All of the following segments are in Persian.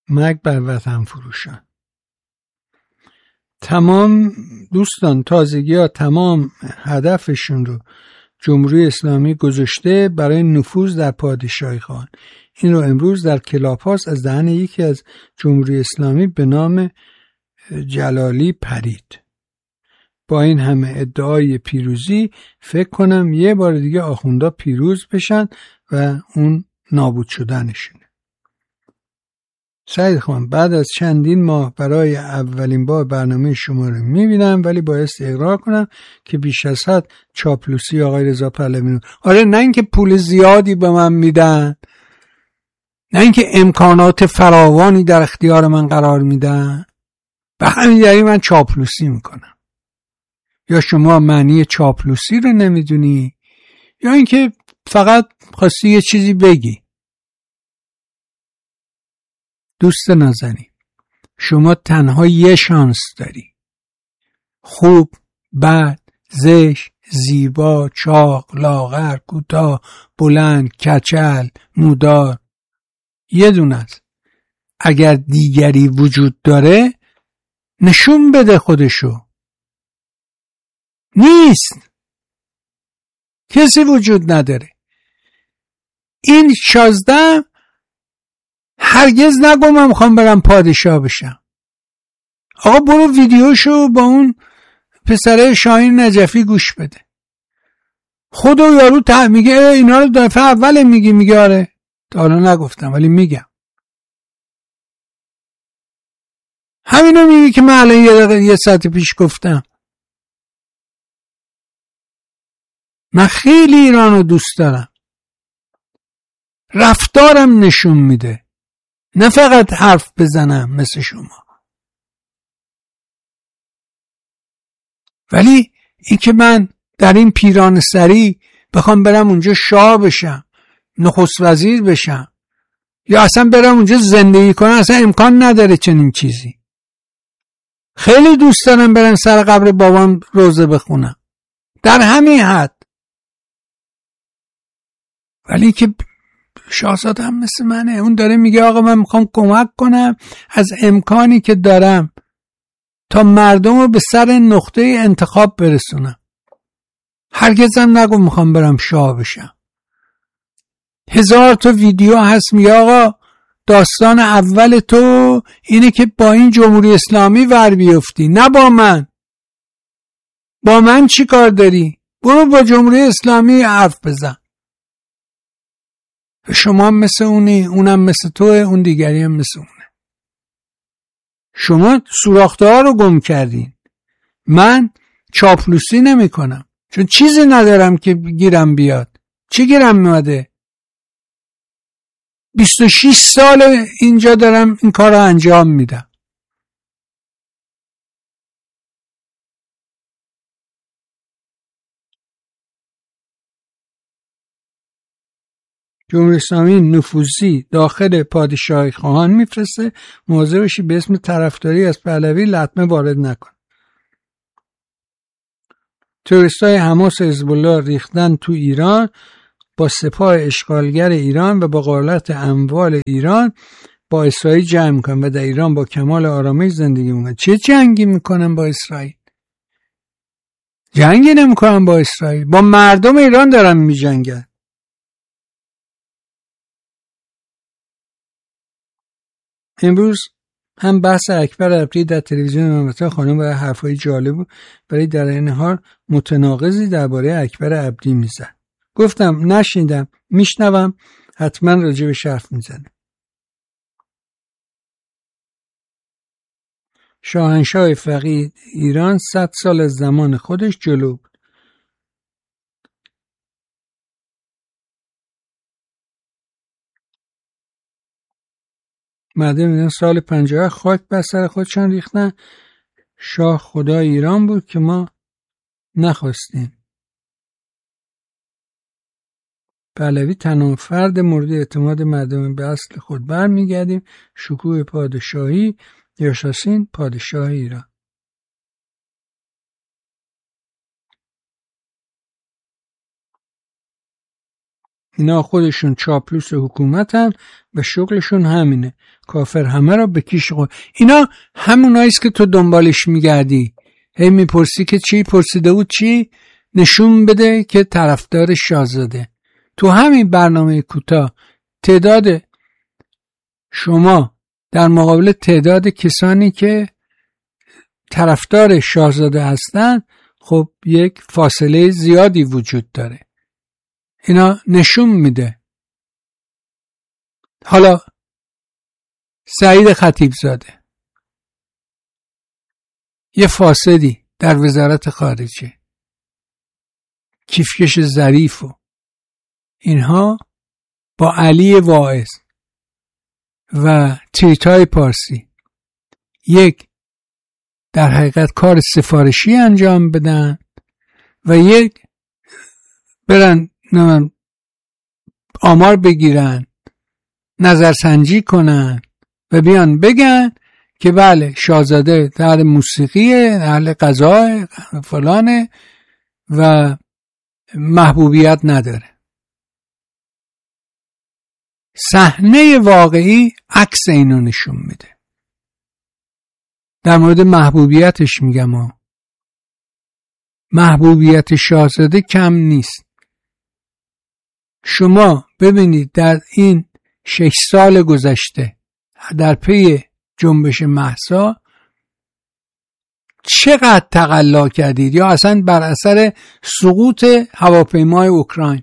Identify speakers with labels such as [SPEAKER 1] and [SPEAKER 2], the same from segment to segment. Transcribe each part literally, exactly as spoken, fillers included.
[SPEAKER 1] مرگ بر وطن فروشان. تمام دوستان تازگی ها تمام هدفشون رو جمهوری اسلامی گذاشته برای نفوذ در پادشاهی خواهان. این رو امروز در کلاپاس از دهن یکی از جمهوری اسلامی به نام جلالی پرید. با این همه ادعای پیروزی فکر کنم یه بار دیگه آخوندا پیروز بشن و اون نابود شدنشونه. سعید خان بعد از چندین ماه برای اولین بار برنامه شما رو میبینم، ولی باید اقرار کنم که بیش از حد چاپلوسی آقای رضا پهلوی. آره، نه اینکه پول زیادی به من میدن، نه اینکه امکانات فراوانی در اختیار من قرار میدن، به همین دلیل من چاپلوسی میکنم. یا شما معنی چاپلوسی رو نمیدونی، یا اینکه فقط خواستی یه چیزی بگی. دوست نازنین، شما تنها یه شانس داری. خوب، بد، زشت، زیبا، چاق، لاغر، کوتاه، بلند، کچل، مودار، یه دونه است. اگر دیگری وجود داره نشون بده خودشو. نیست، کسی وجود نداره. این شازده هرگز نگو من میخوام برم پادشاه بشم. آقا برو ویدیوشو با اون پسره شاهین نجفی گوش بده. خود و یارو ته میگه اینا رو دفعه اول میگی. میگه آره تا حالا نگفتم ولی میگم. همینو میگی که من الان یه دقیقه یه ساعت پیش گفتم. من خیلی ایرانو دوست دارم. رفتارم نشون میده، نه فقط حرف بزنم مثل شما. ولی این که من در این پیران سری بخوام برم اونجا شاه بشم، نخست وزیر بشم، یا اصلا برم اونجا زندگی کنم، اصلا امکان نداره چنین چیزی. خیلی دوست دارم برم سر قبر بابام روزه بخونم، در همین حد. ولی که شاهزاده هم مثل منه، اون داره میگه آقا من میخوام کمک کنم از امکانی که دارم تا مردم رو به سر نقطه انتخاب برسونم. هرگزم نگو میخوام برم شاه بشم. هزار تا ویدیو هست میگه آقا داستان اول تو اینه که با این جمهوری اسلامی ور بیفتی، نه با من. با من چی کار داری؟ برو با جمهوری اسلامی حرف بزن. شما هم مثل اونی، اونم مثل توه، اون دیگری هم مثل اونه. شما سوراخته ها رو گم کردین. من چاپلوسی نمی کنم چون چیزی ندارم که گیرم بیاد. چی گیرم میاده؟ بیست و شش سال اینجا دارم این کار رو انجام میدم. جمهوری اسلامی نفوذی داخل پادشاهی خواهان میفرسته. مواظب باشی به اسم طرفداری از پهلوی لطمه وارد نکن. تروریستای حماس و حزب الله ریختن تو ایران، با سپاه اشغالگر ایران و با غارت اموال ایران با اسرائیل جنگ میکنن و در ایران با کمال آرامش زندگی میکنن. چه جنگی میکنن با اسرائیل؟ جنگی نمیکنن با اسرائیل، با مردم ایران دارن میجنگن. امروز هم بحث اکبر عبدی در تلویزیون مملکت خانم برای حرفای جالب بود، برای در این حال متناقضی درباره اکبر عبدی میزد. گفتم نشیندم، میشنوم، حتما راجع به حرف میزنه. شاهنشاه فقید ایران صد سال از زمان خودش جلو بود. مردم ایران سال پنجاه خاک بر سر خودشان ریختن. شاه خدای ایران بود که ما نخواستیم. پهلوی تنها فرد مورد اعتماد مردم به اصل خود برمیگردیم. شکوه پادشاهی یاشاسین پادشاه ایران. اینا خودشون چاپلوس حکومتن و شغلشون همینه، کافر همه را به کیش خود. اینا هموناییست که تو دنبالش میگردی، هی میپرسی که چی پرسیده بود، چی نشون بده که طرفدار شاهزاده. تو همین برنامه کوتاه تعداد شما در مقابل تعداد کسانی که طرفدار شاهزاده هستن، خب یک فاصله زیادی وجود داره. اینا نشون میده. حالا سعید خطیبزاده یه فاسدی در وزارت خارجه، کیفکش ظریف و اینها با علی واعظ و تریتای پارسی یک در حقیقت کار سفارشی انجام بدن و یک برن نمون آمار بگیرن، نظرسنجی کنن و بیان بگن که بله شاهزاده در موسیقیه، اهل غذا فلانه و محبوبیت نداره. صحنه واقعی عکس اینو نشون میده. در مورد محبوبیتش میگم ها، محبوبیت شاهزاده کم نیست. شما ببینید در این شش سال گذشته در پی جنبش مهسا چقدر تقلا کردید، یا اصلا بر اثر سقوط هواپیمای اوکراین،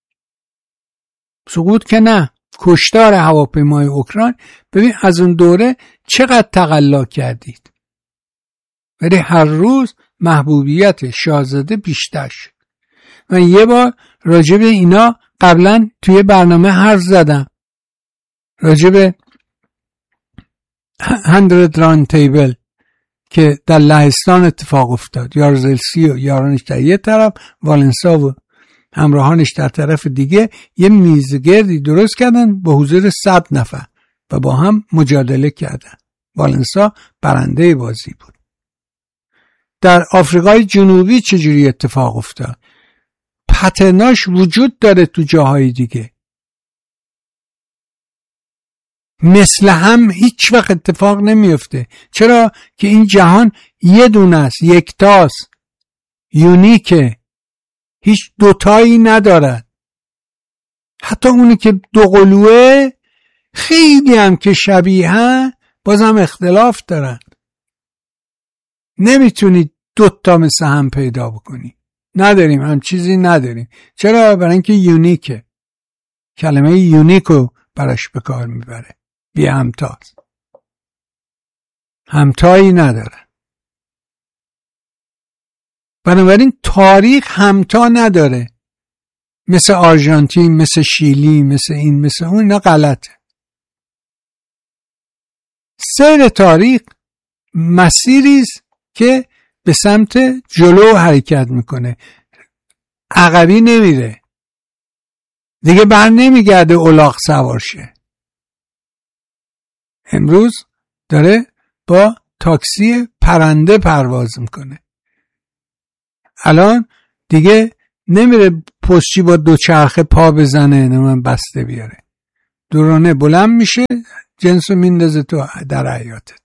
[SPEAKER 1] سقوط که نه، کشتار هواپیمای اوکراین، ببین از اون دوره چقدر تقلا کردید، ولی هر روز محبوبیت شاهزاده بیشتر شد. من یه بار راجع به اینا قبلا توی برنامه حرف زدم، راجع به هندرد راند تیبل که در لهستان اتفاق افتاد، یارزلسی و یارانش در یه طرف، والنسا و همراهانش در طرف دیگه، یه میزگردی درست کردن با حضور صد نفر و با هم مجادله کردن. والنسا برنده بازی بود. در آفریقای جنوبی چجوری اتفاق افتاد؟ پترناش وجود داره تو جاهای دیگه، مثل هم هیچ وقت اتفاق نمیفته. چرا؟ که این جهان یه دونه است، یکتاست، یونیکه، هیچ دوتایی ندارد. حتی اونی که دو قلوه خیلی هم که شبیه بازم اختلاف دارن. نمیتونید دوتا مثل هم پیدا بکنی. نداریم، هم چیزی نداریم. چرا؟ برای اینکه یونیکه. کلمه یونیکو براش به کار میبره. بی همتاست. همتایی نداره. بنابراین تاریخ همتا نداره. مثل آرژانتین، مثل شیلی، مثل این، مثل اون، اینا غلطه. سیر تاریخ مسیریست که به سمت جلو حرکت میکنه، عقبی نمیره. دیگه بر نمیگرده الاغ سوار شه. امروز داره با تاکسی پرنده پرواز میکنه. الان دیگه نمیره پستچی با دوچرخه پا بزنه نمون بسته بیاره، دورانه بلند میشه، جنسو میندازه تو در حیاتت.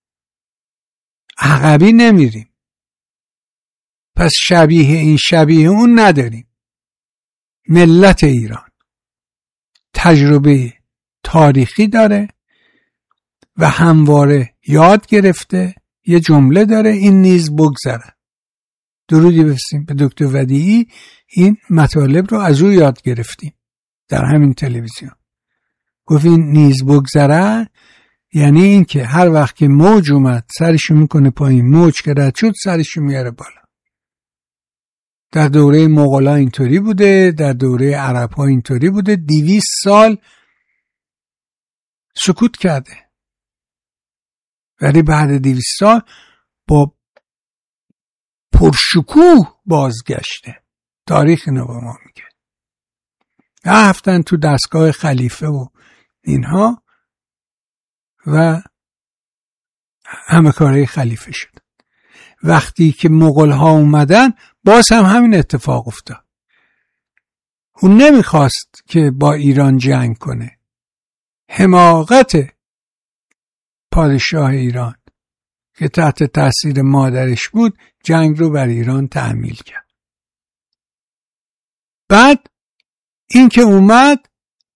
[SPEAKER 1] عقبی نمیریم. پس شبیه این شبیه اون نداریم. ملت ایران تجربه تاریخی داره و همواره یاد گرفته. یه جمله داره، این نیز بگذره. درودی بفرستیم به دکتر ودیعی. این مطالب رو از او یاد گرفتیم در همین تلویزیون. گفت این نیز بگذره یعنی این که هر وقت که موج اومد سرشو میکنه پایین، موج که رد شد سرشو میاره بالا. در دوره مغولا اینطوری بوده، در دوره عرب ها اینطوری بوده. دویست سال سکوت کرده، ولی بعد دویست سال با پرشکوه بازگشته. تاریخ اینو با ما میگه. رفتن تو دستگاه خلیفه و اینها و همه کاره خلیفه شد. وقتی که مغول ها اومدن باز هم همین اتفاق افتاد. اون نمیخواست که با ایران جنگ کنه. حماقت پادشاه ایران که تحت تاثیر مادرش بود جنگ رو بر ایران تحمیل کرد. بعد این که اومد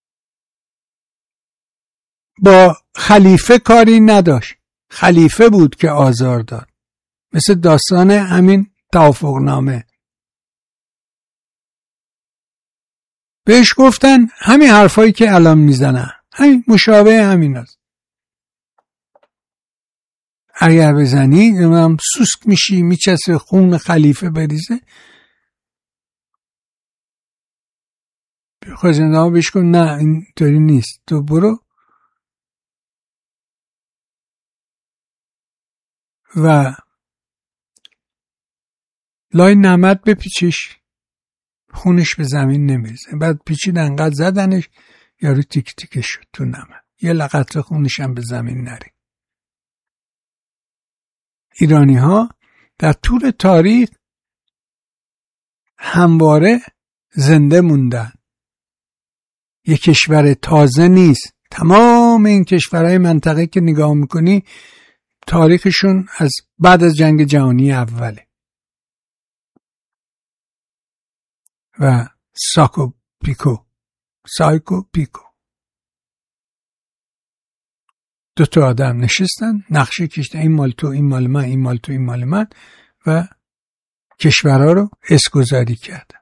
[SPEAKER 1] با خلیفه کاری نداشت، خلیفه بود که آزار داد، مثل داستان همین توافقنامه. بهش گفتن همین حرفایی که الان میزنن، همین مشابه همین هست. اگر بزنی نمیدونم سوسک میشی، میچسه خون خلیفه بریزه. خزنده ها بهش گفت نه اینطوری نیست، تو برو و لای نمد بپیچش، خونش به زمین نمیرزه. بعد پیچید انقدر زدنش یارو تیک تیک شد تو نمد، یه لقطه خونش هم به زمین نرید. ایرانی ها در طول تاریخ همواره زنده موندن. یک کشور تازه نیست. تمام این کشورهای منطقه که نگاه میکنی تاریخشون از بعد از جنگ جهانی اوله و ساکو پیکو سایکو پیکو دو تا آدم نشستن نقشه کشیدن، این مال تو، این مال من، این مال تو، این مال من، و کشورها رو اسمگذاری کردن.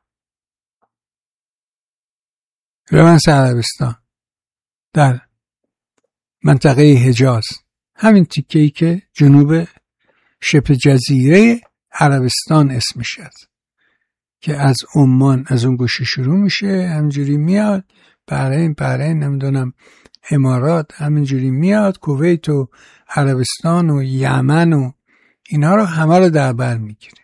[SPEAKER 1] روانس عربستان در منطقه حجاز، همین تیکه‌ای که جنوب شبه جزیره عربستان اسمش هست که از عمان از اون گوشه شروع میشه، همینجوری میاد بحرین، بحرین نمیدونم امارات، همینجوری میاد کویت و عربستان و یمن و اینا رو همه رو در بر میگیره.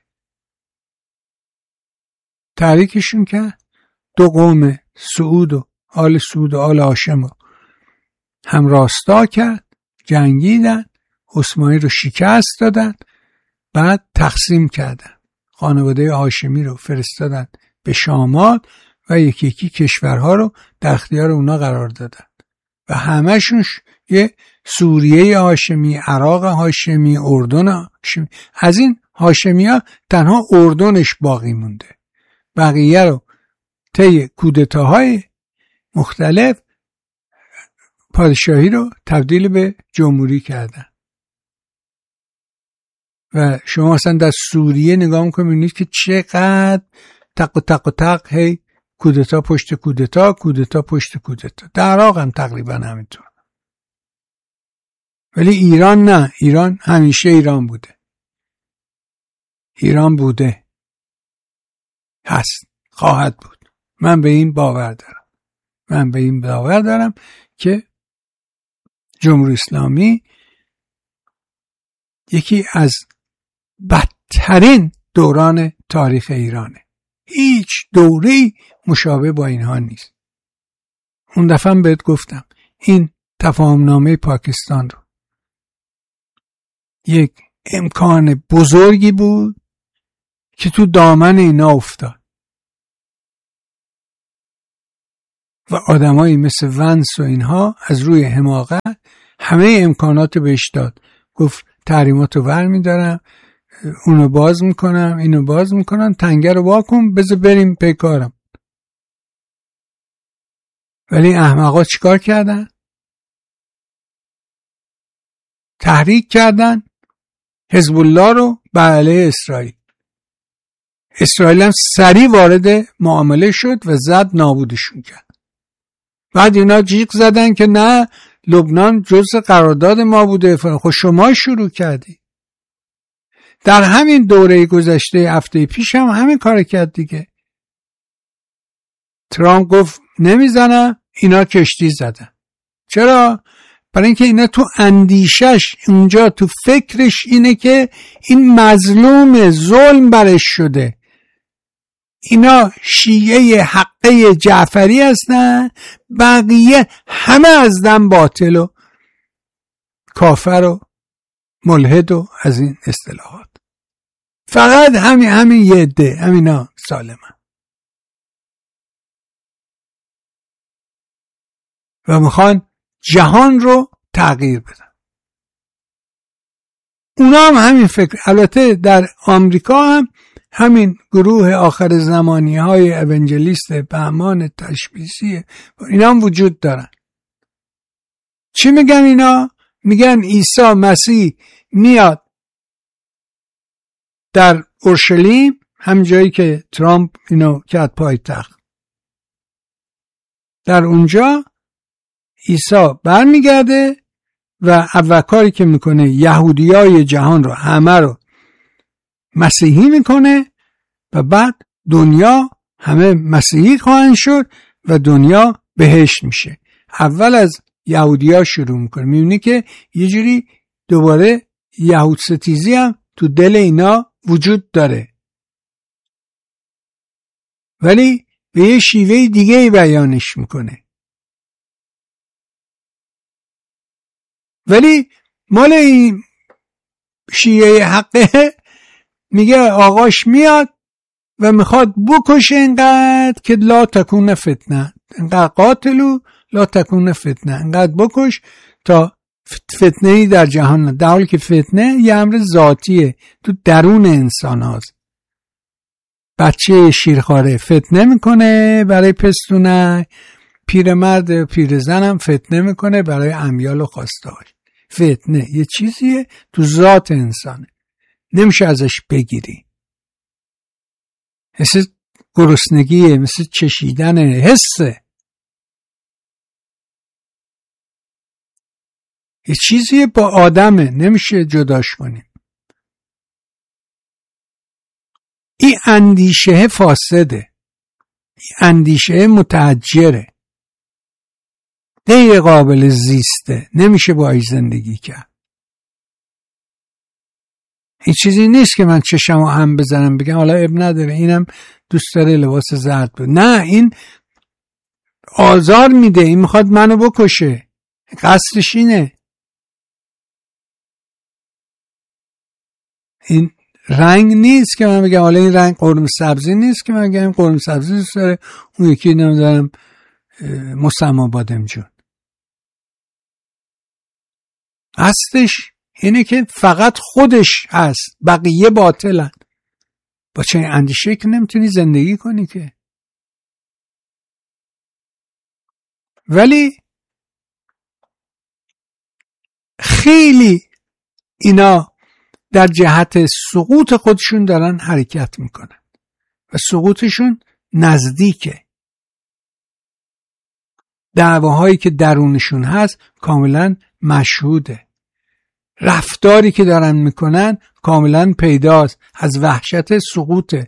[SPEAKER 1] تحریکشون که دو قوم سعود و آل سعود و آل هاشم هم راستا کرد، جنگیدن، عثمانی رو شکست دادن، بعد تقسیم کردن، خانواده هاشمی رو فرستادن به شمال و یکی یکی کشورها رو در اختیار اونا قرار دادن و همشون یه سوریه هاشمی، عراق هاشمی، اردن هاشمی. از این هاشمی ها تنها اردنش باقی مونده، بقیه رو طی کودتاهای مختلف پادشاهی رو تبدیل به جمهوری کردن. و شما اصلا در سوریه نگاه میکنید میبینید که چقدر تق و تق و تق، هی کودتا پشت کودتا، کودتا پشت کودتا. در عراق هم تقریبا همینطور. ولی ایران نه، ایران همیشه ایران بوده، ایران بوده، هست، خواهد بود. من به این باور دارم من به این باور دارم که جمهوری اسلامی یکی از بدترین دوران تاریخ ایرانه. هیچ دوره‌ای مشابه با اینها نیست. اون دفعه هم بهت گفتم این تفاهمنامه پاکستان رو یک امکان بزرگی بود که تو دامن اینا افتاد و آدمایی مثل ونس و اینها از روی حماقت همه امکانات بهش داد. گفت تحریمات رو ور میدارم، اونو باز میکنم، اینو باز میکنم، تنگه رو واکن، بذار بریم پیکارم. ولی احمقا چیکار کردن؟ تحریک کردن حزب الله رو بر علیه اسرائیل. اسرائیل هم سریع وارد معامله شد و زد نابودشون کرد. بعد اینا جیغ زدن که نه لبنان جزء قرارداد ما بوده. خب شما شروع کردی. در همین دوره گذشته هفته پیش هم همین کار کرد دیگه. ترامپ گفت نمیزنم، اینا کشتی زدن. چرا؟ برای اینکه اینا تو اندیشش اونجا تو فکرش اینه که این مظلوم، ظلم برش شده، اینا شیعه حقه جعفری هستن، بقیه همه از دم باطل و کافر و ملحد و از این اصطلاحات. فقط همین همین یه عده همینا سالمن. و میخوان جهان رو تغییر بدن. اونا هم همین فکر. البته در آمریکا هم همین گروه آخر زمانی های اونجلیست بهمان تشبیسی اینا هم وجود دارن. چی میگن اینا؟ میگن عیسی مسیح میاد در اورشلیم، هم جایی که ترامپ اینو کرد پایتخت، در اونجا عیسی برمیگرده و اول کاری که میکنه یهودیای جهان رو همه رو مسیحی میکنه و بعد دنیا همه مسیحی خواهند شد و دنیا بهشت میشه. اول از یهودیا شروع میکنه. میبینی که یه جوری دوباره یهود ستیزی هم تو دل اینا وجود داره، ولی به یه شیوه دیگه بیانش میکنه. ولی مال این شیعه حقه میگه آقاش میاد و میخواد بکشه اینقدر که لا تکون فتنه، اینقدر قاتلو لا تکون فتنه، اینقدر بکش تا فتنه‌ای در جهان، در حالی که فتنه یه امر ذاتیه، تو درون انسان هاست. بچه شیرخواره فتنه میکنه برای پستونه، پیرمرد و پیرزن هم فتنه میکنه برای امیال و خواستهاش. فتنه یه چیزیه تو ذات انسانه، نمیشه ازش بگیری. مثل گرسنگیه، مثل چشیدن، حسه، یه چیزیه با آدمه، نمیشه جداش کنیم. این اندیشه فاسده، این اندیشه متحجره، غیر قابل زیسته، نمیشه باهاش زندگی کرد. این چیزی نیست که من چشمو هم بزنم بگم حالا اب نداره اینم دوست داره لباس زرد بود. نه، این آزار میده، این میخواد منو بکشه، قصدش اینه. این رنگ نیست که من بگم حالا این رنگ قرمه سبزی نیست که من بگم این قرمه سبزی دوست داره، اون یکی نمیدارم مسما بادمجون. قصدش اینه که فقط خودش هست، بقیه باطلن. با چه اندیشه که نمیتونی زندگی کنی که. ولی خیلی اینا در جهت سقوط خودشون دارن حرکت میکنن و سقوطشون نزدیکه. دعواهایی که درونشون هست کاملا مشهوده، رفتاری که دارن میکنن کاملا پیداست، از وحشت سقوطه.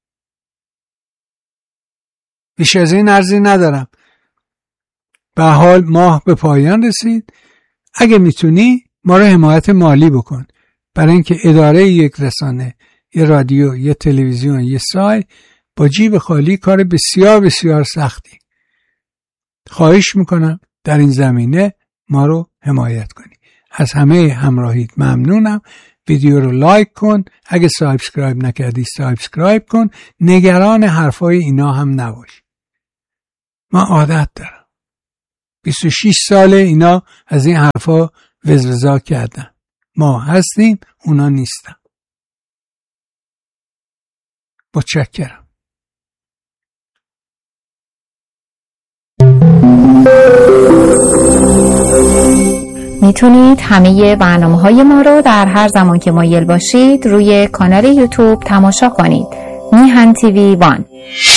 [SPEAKER 1] بیش از این عرضی ندارم. به حال ماه به پایان رسید. اگه میتونی ما رو حمایت مالی بکن، برای اینکه اداره یک رسانه، یه رادیو، یه تلویزیون، یه سایت با جیب خالی کار بسیار بسیار سختی. خواهش میکنم در این زمینه ما رو حمایت کنی. از همه همراهیت ممنونم. ویدیو رو لایک کن، اگه سابسکرایب نکردی سابسکرایب کن. نگران حرفای اینا هم نباش. من عادت دارم، بیست و شش ساله اینا از این حرفا وزوزا کردن. ما هستیم، اونا نیستن. متشکرم.
[SPEAKER 2] میتونید همه برنامه‌های ما رو در هر زمان که مایل باشید روی کانال یوتیوب تماشا کنید. میهن تیوی وان.